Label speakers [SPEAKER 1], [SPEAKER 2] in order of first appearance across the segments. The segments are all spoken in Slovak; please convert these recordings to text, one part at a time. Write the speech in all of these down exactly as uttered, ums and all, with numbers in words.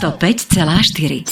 [SPEAKER 1] sto päť celá štyri.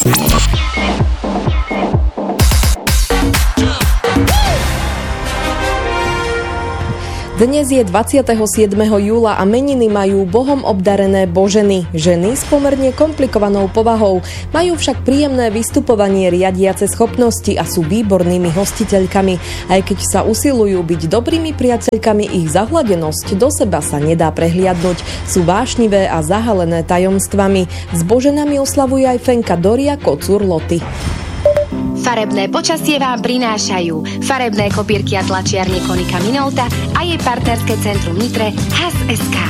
[SPEAKER 2] Dnes je dvadsiateho siedmeho júla a meniny majú Bohom obdarené Boženy, ženy s pomerne komplikovanou povahou, majú však príjemné vystupovanie, riadiace schopnosti a sú výbornými hostiteľkami. Aj keď sa usilujú byť dobrými priateľkami, ich zahladenosť do seba sa nedá prehliadnuť. Sú vášnivé a zahalené tajomstvami. S Boženami oslavuje aj Fenka Doria Kocúr Loty.
[SPEAKER 3] Farebné počasie vám prinášajú farebné kopírky a tlačiarne Konika Minolta a jej partnerské centrum Nitre há es es ká.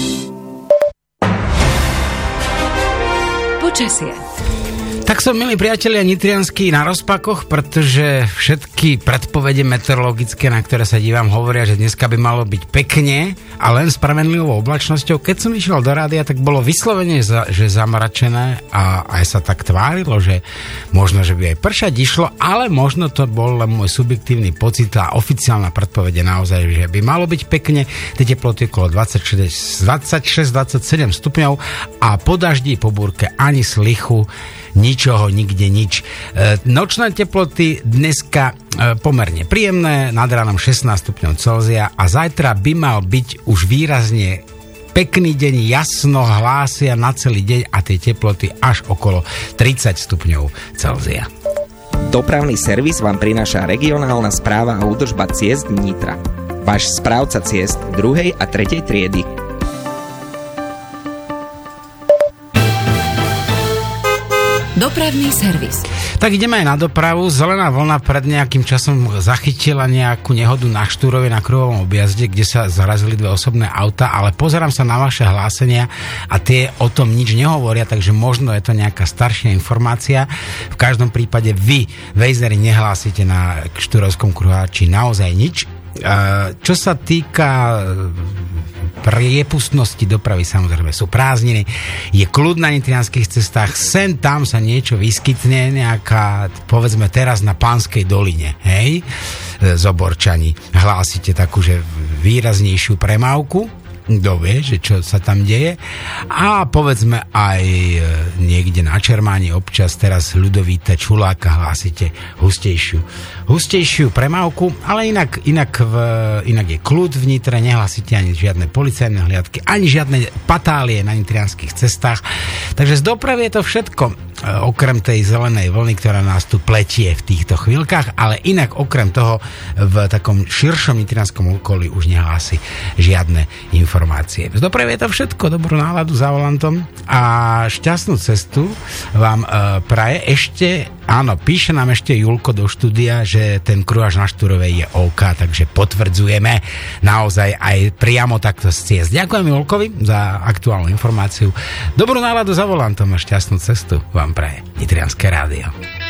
[SPEAKER 1] Počasie.
[SPEAKER 4] Tak som, milí priatelia nitrianskí, na rozpakoch, pretože všetky predpovede meteorologické, na ktoré sa dívam, hovoria, že dneska by malo byť pekne a len s premenlivou oblačnosťou. Keď som išiel do rádia, tak bolo vyslovene, za, že zamračené a aj sa tak tvárilo, že možno, že by aj pršať išlo, ale možno to bol len môj subjektívny pocit a oficiálna predpovede naozaj, že by malo byť pekne. Tie teploty okolo dvadsaťšesť dvadsaťsedem stupňov a po daždi, po búrke ani slichu, ničoho, nikde nič. E, nočné teploty dneska e, pomerne príjemné, nad ránom šestnásť stupňov Celzia a zajtra by mal byť už výrazne pekný deň, jasno hlásia na celý deň a tie teploty až okolo tridsať stupňov Celzia.
[SPEAKER 5] Dopravný servis vám prináša regionálna správa a údržba ciest Nitra. Váš správca ciest druhej a tretej triedy.
[SPEAKER 1] Dopravný servis.
[SPEAKER 4] Tak ideme aj na dopravu. Zelená vlna pred nejakým časom zachytila nejakú nehodu na Štúrove na kruhovom objazde, kde sa zarazili dve osobné auta, ale pozerám sa na vaše hlásenia a tie o tom nič nehovoria, takže možno je to nejaká staršia informácia. V každom prípade vy, vejzeri, nehlásite na Štúrovskom kruháči naozaj nič. Čo sa týka priepustnosti dopravy, samozrejme sú prázdniny, je kľud na nitrianskych cestách, sem tam sa niečo vyskytne, nejaká, povedzme teraz na Pánskej doline, hej, z Oborčani hlásite takú, že výraznejšiu premávku, kto vie, že čo sa tam deje, a povedzme aj niekde na Čermáni občas teraz Ľudovíta Čuláka hlásite hustejšiu, hustejšiu premávku, ale inak, inak, v, inak je kľud v Nitre, nehlásite ani žiadne policajné hliadky, ani žiadne patálie na nitrianskych cestách, takže z dopravy je to všetko, okrem tej zelenej vlny, ktorá nás tu pletie v týchto chvíľkach, ale inak okrem toho v takom širšom nitrianskom okolí už nehlási žiadne informácie. Z dopravy je to všetko, dobrú náladu za volantom a šťastnú cestu vám e, praje. Ešte, áno, píše nám ešte Julko do štúdia, že ten kruháč na Štúrovej je OK, takže potvrdzujeme naozaj aj priamo takto z ciest. Ďakujem Julkovi za aktuálnu informáciu. Dobrú náladu za volantom a šťastnú cestu vám praje Nitrianske rádio.